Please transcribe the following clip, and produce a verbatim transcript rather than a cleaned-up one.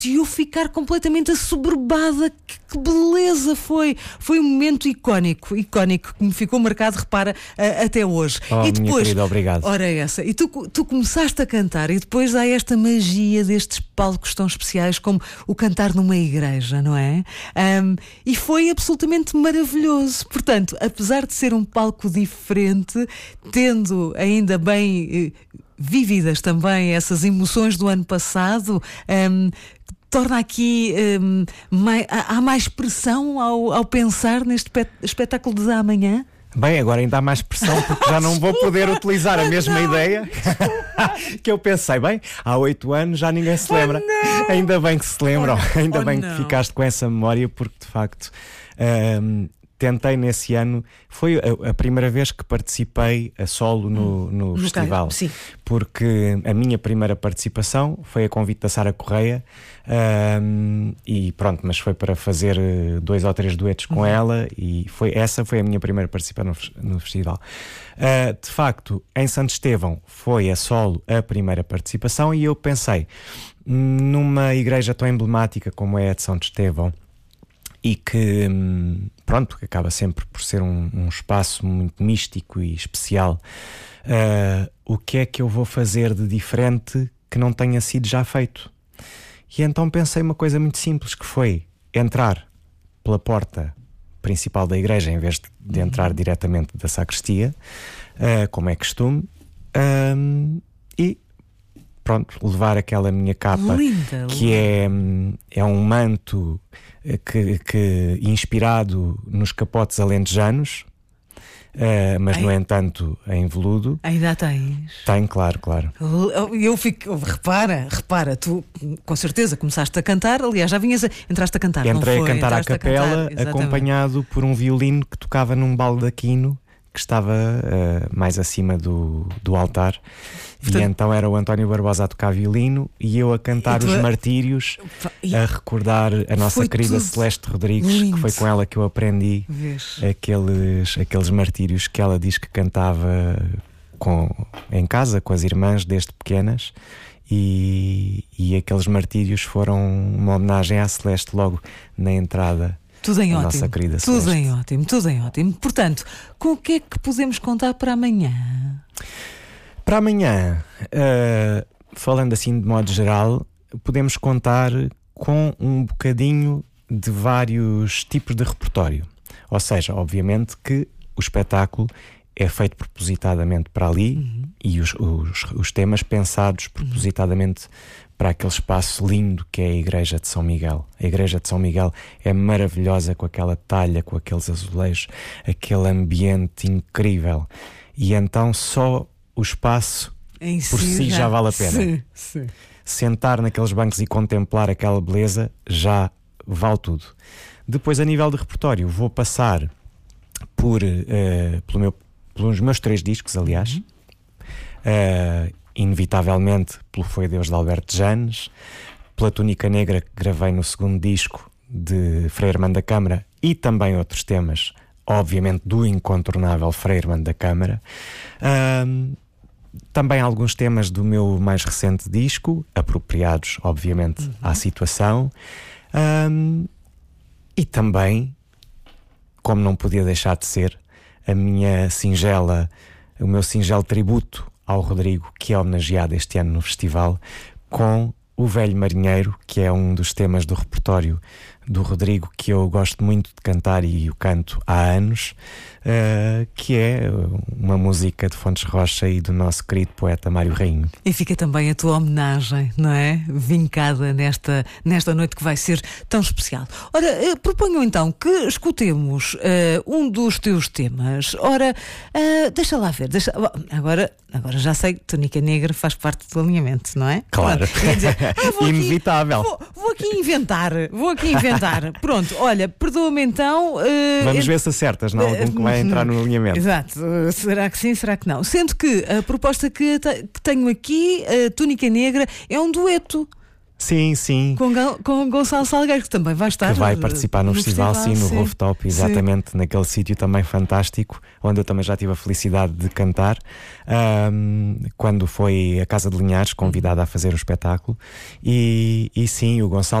e eu ficar completamente assoberbada. Que, que beleza foi! Foi um momento icónico, icónico, que me ficou marcado, repara, uh, até hoje. Oh, e depois, minha querida, obrigado. Ora essa, e tu, tu começaste a cantar, e depois há esta magia destes palcos tão especiais como o cantar numa igreja, não é? Um, e foi absolutamente maravilhoso. Portanto, apesar de ser um palco diferente, tendo ainda bem eh, vívidas também essas emoções do ano passado, um, torna aqui um, mais, há mais pressão ao, ao pensar neste pe- espetáculo de amanhã? Bem, agora ainda há mais pressão porque já não vou poder utilizar a mesma não, ideia que eu pensei. Bem, há oito anos já ninguém se lembra. Oh, ainda bem que se lembram, oh, ainda oh, bem não. que ficaste com essa memória, porque de facto hum, tentei nesse ano. Foi a, a primeira vez que participei a solo no, no, no festival. Caio, sim. Porque a minha primeira participação foi a convite da Sara Correia, um, e pronto, mas foi para fazer dois ou três duetos com uhum. ela, e foi, essa foi a minha primeira participação no, no festival. Uh, de facto, em Santo Estevão foi a solo a primeira participação, e eu pensei, numa igreja tão emblemática como é a de Santo Estevão, e que, pronto, acaba sempre por ser um, um espaço muito místico e especial, uh, o que é que eu vou fazer de diferente que não tenha sido já feito? E então pensei uma coisa muito simples, que foi entrar pela porta principal da igreja em vez de, de entrar diretamente da sacristia, uh, como é costume, um, e pronto, levar aquela minha capa, linda, que linda. É, é um manto que, que inspirado nos capotes alentejanos, uh, mas Ai. no entanto em veludo. Ainda tens? Tem, claro, claro. Eu, eu fico, repara, repara, tu com certeza começaste a cantar, aliás, já vinhas a, entraste a cantar, Entrei não foi? a cantar à Entraste capela, a cantar, acompanhado por um violino que tocava num baldaquino que estava uh, mais acima do, do altar. Portanto, e então era o António Barbosa a tocar violino e eu a cantar os a... martírios, e... a recordar a nossa foi querida tudo Celeste Rodrigues, lindo. que foi com ela que eu aprendi aqueles, aqueles martírios que ela diz que cantava com, em casa com as irmãs desde pequenas, e, e aqueles martírios foram uma homenagem à Celeste logo na entrada. Tudo em a ótimo, nossa querida tudo Celeste. em ótimo, tudo em ótimo. Portanto, com o que é que podemos contar para amanhã? Para amanhã, uh, falando assim de modo geral, podemos contar com um bocadinho de vários tipos de repertório. Ou seja, obviamente que o espetáculo é feito propositadamente para ali, uhum. e os, os, os temas pensados propositadamente para aquele espaço lindo que é a Igreja de São Miguel. A Igreja de São Miguel é maravilhosa, com aquela talha, com aqueles azulejos, aquele ambiente incrível. E então só o espaço em por si, si já, já vale a pena. Sim, sim. Sentar naqueles bancos e contemplar aquela beleza já vale tudo. Depois, a nível de repertório, vou passar por, uh, pelo meu, pelos meus três discos, aliás. Uhum. Uh, inevitavelmente pelo Foi Deus de Alberto Janes, pela Túnica Negra que gravei no segundo disco de Frei Armando da Câmara, e também outros temas, obviamente do incontornável Frei Armando da Câmara. Um, também alguns temas do meu mais recente disco, apropriados obviamente uhum. à situação, um, e também, como não podia deixar de ser, a minha singela, o meu singelo tributo ao Rodrigo, que é homenageado este ano no festival, com O Velho Marinheiro, que é um dos temas do repertório do Rodrigo que eu gosto muito de cantar e o canto há anos, uh, que é uma música de Fontes Rocha e do nosso querido poeta Mário Rainho. E fica também a tua homenagem, não é? Vincada nesta, nesta noite que vai ser tão especial. Ora, eh, proponho então que escutemos uh, um dos teus temas. Ora, uh, deixa lá ver. Deixa... Agora, agora já sei que Túnica Negra faz parte do alinhamento, não é? Claro. Quer dizer, ah, vou Inevitável. Aqui, vou, vou aqui inventar. Vou aqui inventar. Pronto, olha, perdoa-me então. Uh, Vamos ver se acertas, não? Algum que vai entrar no alinhamento. Exato. Uh, será que sim, será que não? Sendo que a proposta que, te, que tenho aqui, a Túnica Negra, é um dueto. Sim, sim. Com, com Gonçalo Salgueiro, que também vai estar. Que vai participar no, no festival, festival, sim, no sim. Rooftop, exatamente, sim. naquele sítio também fantástico, onde eu também já tive a felicidade de cantar, um, quando foi a Casa de Linhares convidada a fazer o espetáculo. E, e sim, o Gonçalo